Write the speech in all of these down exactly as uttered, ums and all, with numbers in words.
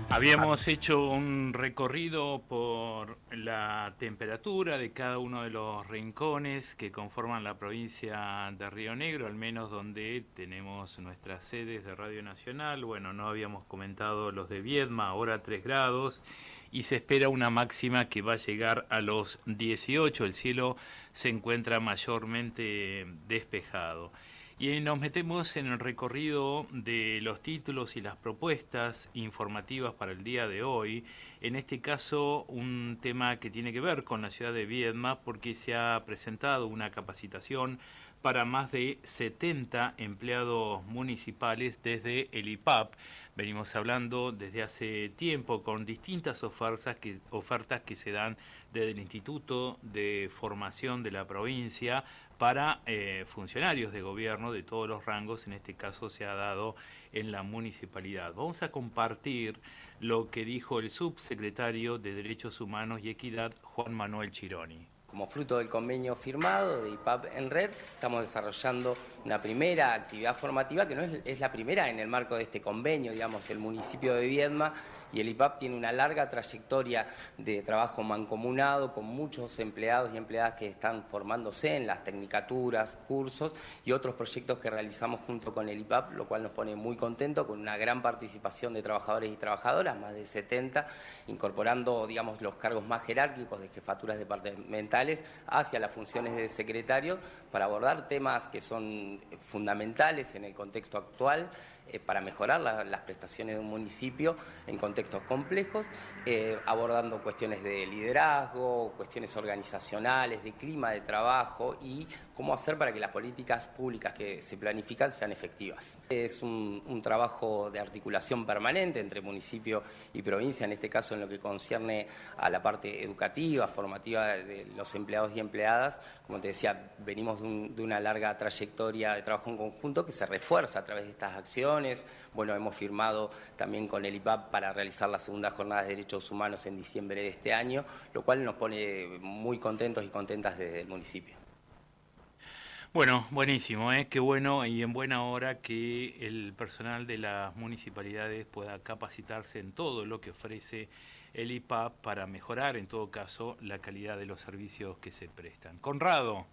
Habíamos hecho un recorrido por la temperatura de cada uno de los rincones que conforman la provincia de Río Negro, al menos donde tenemos nuestras sedes de Radio Nacional. Bueno, no habíamos comentado los de Viedma, ahora tres grados, y se espera una máxima que va a llegar a los dieciocho. El cielo se encuentra mayormente despejado. Y nos metemos en el recorrido de los títulos y las propuestas informativas para el día de hoy. En este caso, un tema que tiene que ver con la ciudad de Viedma, porque se ha presentado una capacitación para más de setenta empleados municipales desde el I P A P. Venimos hablando desde hace tiempo con distintas ofertas que, ofertas que se dan desde el Instituto de Formación de la provincia para eh, funcionarios de gobierno de todos los rangos. En este caso se ha dado en la municipalidad. Vamos a compartir lo que dijo el subsecretario de Derechos Humanos y Equidad, Juan Manuel Chironi. Como fruto del convenio firmado de I P A P en Red, estamos desarrollando una primera actividad formativa que no es, es la primera en el marco de este convenio. Digamos, el municipio de Viedma y el I P A P tiene una larga trayectoria de trabajo mancomunado con muchos empleados y empleadas que están formándose en las tecnicaturas, cursos y otros proyectos que realizamos junto con el I P A P, lo cual nos pone muy contentos, con una gran participación de trabajadores y trabajadoras, más de setenta, incorporando, digamos, los cargos más jerárquicos de jefaturas departamentales hacia las funciones de secretario para abordar temas que son fundamentales en el contexto actual, eh, para mejorar la, las prestaciones de un municipio en contextos complejos, eh, abordando cuestiones de liderazgo, cuestiones organizacionales, de clima de trabajo y cómo hacer para que las políticas públicas que se planifican sean efectivas. Es un, un trabajo de articulación permanente entre municipio y provincia, en este caso en lo que concierne a la parte educativa, formativa de los empleados y empleadas. Como te decía, venimos de, un, de una larga trayectoria de trabajo en conjunto que se refuerza a través de estas acciones. Bueno, hemos firmado también con el I P A P para realizar la segunda jornada de derechos humanos en diciembre de este año, lo cual nos pone muy contentos y contentas desde el municipio. Bueno, buenísimo, ¿eh? Qué bueno y en buena hora que el personal de las municipalidades pueda capacitarse en todo lo que ofrece el I P A P para mejorar, en todo caso, la calidad de los servicios que se prestan. Conrado.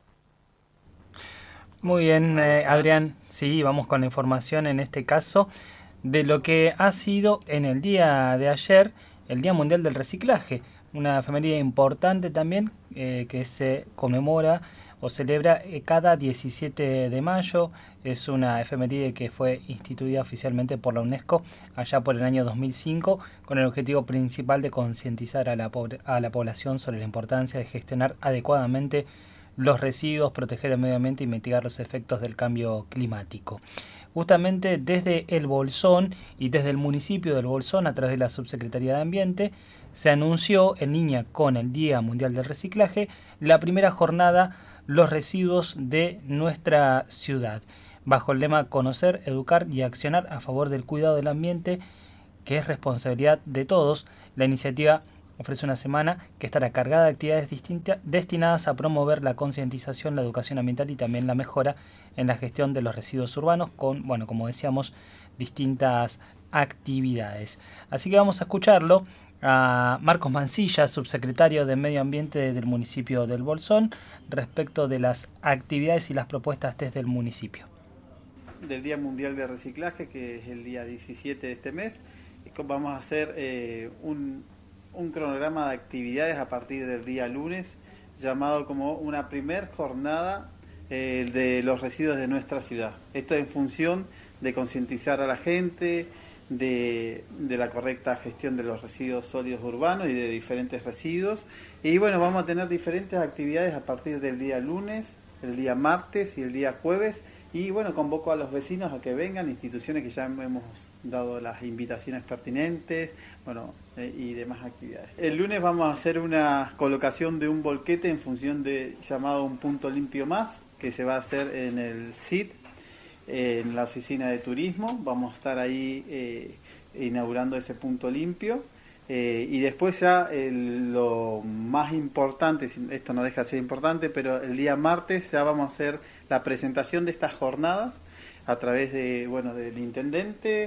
Muy bien, eh, Adrián. Sí, vamos con la información en este caso de lo que ha sido en el día de ayer el Día Mundial del Reciclaje, una efeméride importante también eh, que se conmemora o celebra cada diecisiete de mayo. Es una efeméride que fue instituida oficialmente por la UNESCO allá por el año dos mil cinco, con el objetivo principal de concientizar a la, a la población sobre la importancia de gestionar adecuadamente los residuos, proteger el medio ambiente y mitigar los efectos del cambio climático. Justamente desde el Bolsón y desde el municipio del Bolsón, a través de la Subsecretaría de Ambiente, se anunció en línea con el Día Mundial del Reciclaje la primera jornada Los residuos de nuestra ciudad, bajo el lema Conocer, Educar y Accionar a favor del cuidado del ambiente, que es responsabilidad de todos. La iniciativa ofrece una semana que estará cargada de actividades distintas destinadas a promover la concientización, la educación ambiental y también la mejora en la gestión de los residuos urbanos con, bueno, como decíamos, distintas actividades. Así que vamos a escucharlo a Marcos Mancilla, subsecretario de Medio Ambiente del municipio del Bolsón, respecto de las actividades y las propuestas desde el municipio. Del Día Mundial de Reciclaje, que es el día diecisiete de este mes, vamos a hacer eh, un, un cronograma de actividades a partir del día lunes, llamado como una primer jornada eh, de los residuos de nuestra ciudad. Esto en función de concientizar a la gente De, de la correcta gestión de los residuos sólidos urbanos y de diferentes residuos. Y bueno, vamos a tener diferentes actividades a partir del día lunes, el día martes y el día jueves. Y bueno, convoco a los vecinos a que vengan, instituciones que ya hemos dado las invitaciones pertinentes, bueno, eh, y demás actividades. El lunes vamos a hacer una colocación de un volquete en función de llamado un punto limpio más, que se va a hacer en el S I T, en la oficina de turismo. Vamos a estar ahí eh, inaugurando ese punto limpio eh, y después ya el, lo más importante, esto no deja de ser importante, pero el día martes ya vamos a hacer la presentación de estas jornadas a través de, bueno, del intendente,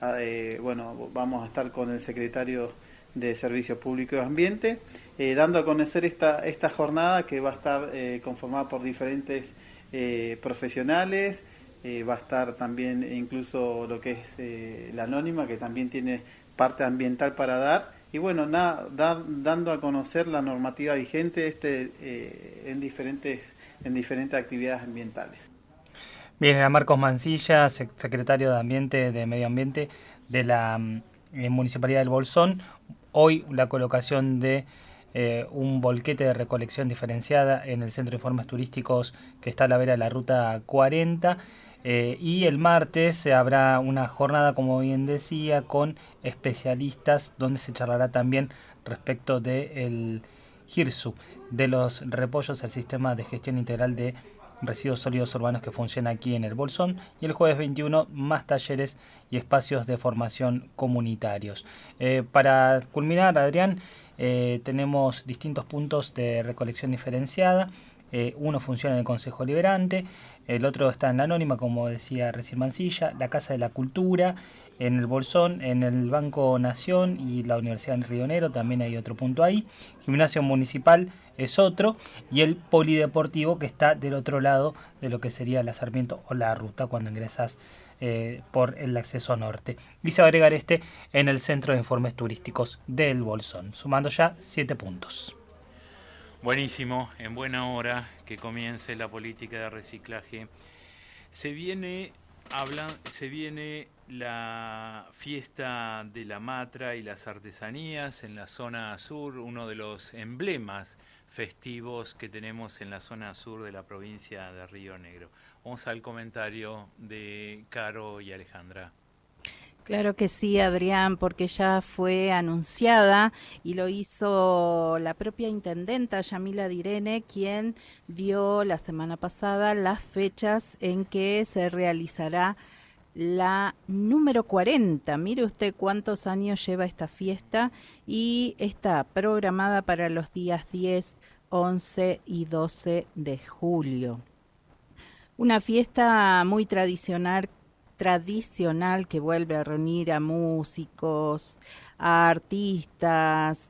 eh, bueno, vamos a estar con el secretario de Servicio Público y Ambiente, eh, dando a conocer esta, esta jornada que va a estar eh, conformada por diferentes eh, profesionales. Eh, va a estar también incluso lo que es eh, la Anónima, que también tiene parte ambiental para dar, y bueno, nada, dar, dando a conocer la normativa vigente este eh, en diferentes en diferentes actividades ambientales. Bien, era Marcos Mancilla, secretario de Ambiente, de Medio Ambiente de la eh, Municipalidad del Bolsón. Hoy la colocación de eh, un volquete de recolección diferenciada en el Centro de Informes Turísticos que está a la vera de la Ruta cuarenta. Eh, y el martes se habrá una jornada, como bien decía, con especialistas donde se charlará también respecto del GIRSU, de los repollos, el sistema de gestión integral de residuos sólidos urbanos que funciona aquí en el Bolsón. Y el jueves veintiuno más talleres y espacios de formación comunitarios. Eh, para culminar, Adrián, eh, tenemos distintos puntos de recolección diferenciada. Eh, uno funciona en el Consejo Liberante, el otro está en la Anónima, como decía recién Mancilla, la Casa de la Cultura, en el Bolsón, en el Banco Nación y la Universidad de Río Negro, también hay otro punto ahí. Gimnasio Municipal es otro, y el Polideportivo, que está del otro lado de lo que sería la Sarmiento o la Ruta cuando ingresas eh, por el acceso norte. Y se va a agregar este en el Centro de Informes Turísticos del Bolsón, sumando ya siete puntos. Buenísimo, en buena hora que comience la política de reciclaje. Se viene, hablan, se viene la fiesta de la Matra y las artesanías en la zona sur, uno de los emblemas festivos que tenemos en la zona sur de la provincia de Río Negro. Vamos al comentario de Caro y Alejandra. Claro que sí, Adrián, porque ya fue anunciada y lo hizo la propia intendenta Yamila Direne, quien dio la semana pasada las fechas en que se realizará la número cuarenta. Mire usted cuántos años lleva esta fiesta y está programada para los días diez, once y doce de julio. Una fiesta muy tradicional tradicional que vuelve a reunir a músicos, a artistas,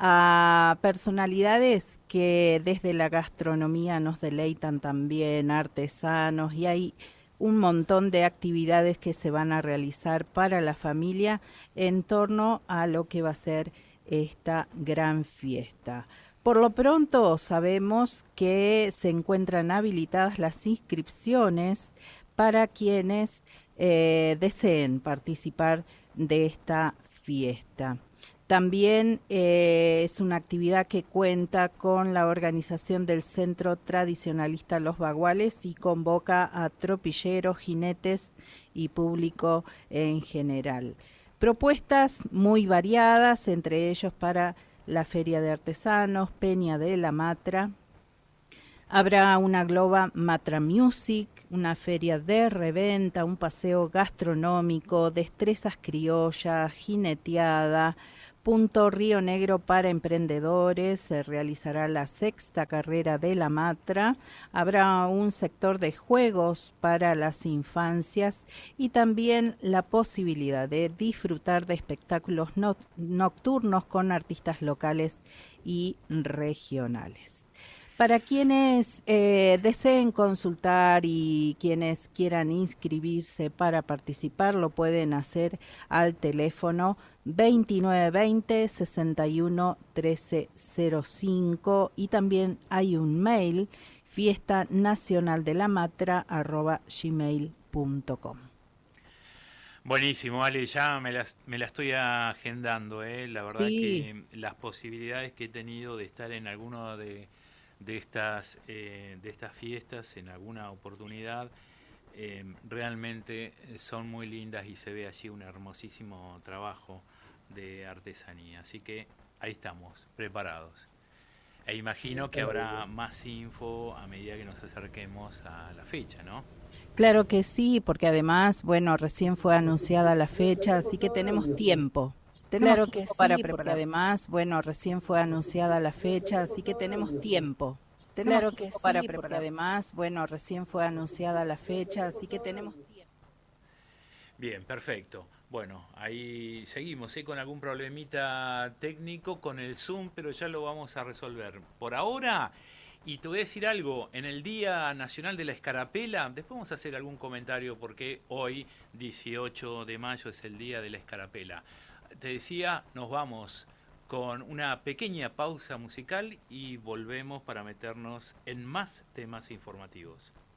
a personalidades que desde la gastronomía nos deleitan también, artesanos, y hay un montón de actividades que se van a realizar para la familia en torno a lo que va a ser esta gran fiesta. Por lo pronto sabemos que se encuentran habilitadas las inscripciones para quienes Eh, deseen participar de esta fiesta. También eh, es una actividad que cuenta con la organización del Centro Tradicionalista Los Baguales y convoca a tropilleros, jinetes y público en general. Propuestas muy variadas, entre ellos para la Feria de Artesanos, Peña de la Matra. Habrá una Globa Matra Music, una feria de reventa, un paseo gastronómico, destrezas criollas, jineteada, punto Río Negro para emprendedores, se realizará la sexta carrera de la Matra, habrá un sector de juegos para las infancias y también la posibilidad de disfrutar de espectáculos no- nocturnos con artistas locales y regionales. Para quienes eh, deseen consultar y quienes quieran inscribirse para participar, lo pueden hacer al teléfono veintinueve veinte, sesenta y uno, trece cero cinco y también hay un mail, fiesta nacional de la matra arroba gmail punto com. Buenísimo, Ale, ya me la, me la estoy agendando, ¿eh? La verdad Sí. que las posibilidades que he tenido de estar en alguno de de estas eh, de estas fiestas en alguna oportunidad eh, realmente son muy lindas y se ve allí un hermosísimo trabajo de artesanía, así que ahí estamos preparados e imagino que habrá más info a medida que nos acerquemos a la fecha, ¿no? Claro que sí, porque además, bueno, recién fue anunciada la fecha, así que tenemos tiempo. Tenemos Claro que tiempo sí, para porque preparar. además, bueno, recién fue anunciada la fecha, así que tenemos tiempo. Tenemos Claro que tiempo sí, para porque preparar. además, bueno, recién fue anunciada la fecha, así que tenemos tiempo. Bien, perfecto. Bueno, ahí seguimos, ¿eh? Con algún problemita técnico con el Zoom, pero ya lo vamos a resolver. Por ahora, y te voy a decir algo, en el Día Nacional de la Escarapela, después vamos a hacer algún comentario porque hoy, dieciocho de mayo, es el Día de la Escarapela. Te decía, nos vamos con una pequeña pausa musical y volvemos para meternos en más temas informativos.